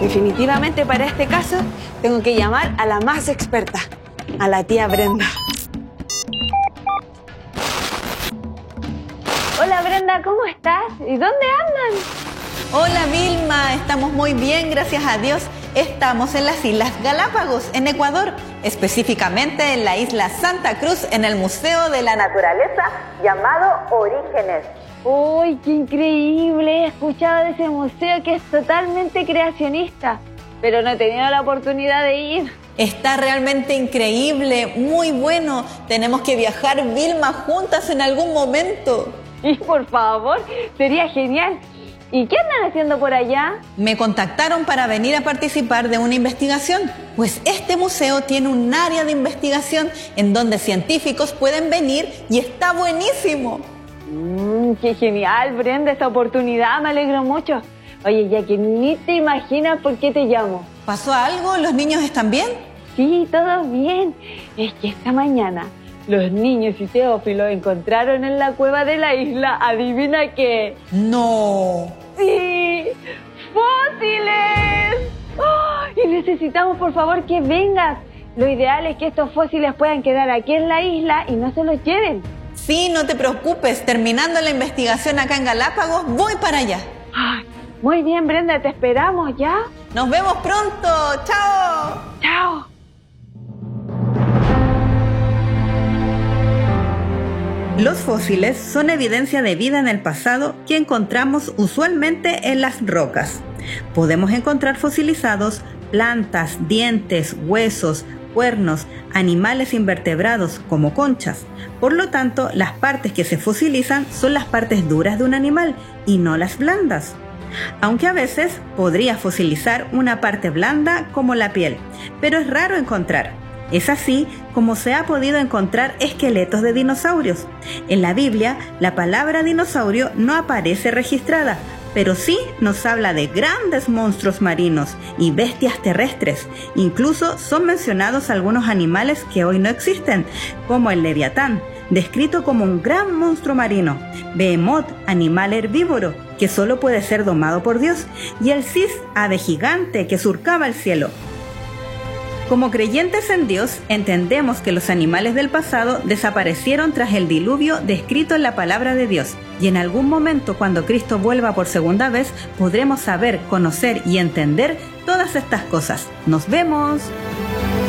Definitivamente para este caso tengo que llamar a la más experta, a la tía Brenda. Hola Brenda, ¿cómo estás? ¿Y dónde andan? Hola Vilma, estamos muy bien, gracias a Dios. Estamos en las Islas Galápagos, en Ecuador, específicamente en la isla Santa Cruz, en el Museo de la Naturaleza llamado Orígenes. ¡Uy, qué increíble! He escuchado de ese museo que es totalmente creacionista, pero no he tenido la oportunidad de ir. Está realmente increíble, muy bueno. Tenemos que viajar, Vilma, juntas en algún momento. Y por favor, sería genial. ¿Y qué andan haciendo por allá? Me contactaron para venir a participar de una investigación, pues este museo tiene un área de investigación en donde científicos pueden venir y está buenísimo. ¡Qué genial, Brenda, esta oportunidad! Me alegro mucho. Oye, ya que ni te imaginas por qué te llamo. ¿Pasó algo? ¿Los niños están bien? Sí, todo bien. Es que esta mañana los niños y Teófilo encontraron en la cueva de la isla, ¿adivina qué? ¡No! ¡Sí! ¡Fósiles! ¡Oh! Y necesitamos, por favor, que vengas. Lo ideal es que estos fósiles puedan quedar aquí en la isla y no se los lleven. Sí, no te preocupes. Terminando la investigación acá en Galápagos, voy para allá. Ay, muy bien, Brenda, te esperamos, ¿ya? Nos vemos pronto. ¡Chao! ¡Chao! Los fósiles son evidencia de vida en el pasado que encontramos usualmente en las rocas. Podemos encontrar fosilizados plantas, dientes, huesos, cuernos, animales invertebrados como conchas. Por lo tanto, las partes que se fosilizan son las partes duras de un animal y no las blandas. Aunque a veces podría fosilizar una parte blanda como la piel, pero es raro encontrar. Es así como se ha podido encontrar esqueletos de dinosaurios. En la Biblia, la palabra dinosaurio no aparece registrada, pero sí nos habla de grandes monstruos marinos y bestias terrestres. Incluso son mencionados algunos animales que hoy no existen, como el leviatán, descrito como un gran monstruo marino, Behemoth, animal herbívoro, que solo puede ser domado por Dios, y el cis, ave gigante que surcaba el cielo. Como creyentes en Dios, entendemos que los animales del pasado desaparecieron tras el diluvio descrito en la palabra de Dios, y en algún momento cuando Cristo vuelva por segunda vez, podremos saber, conocer y entender todas estas cosas. ¡Nos vemos!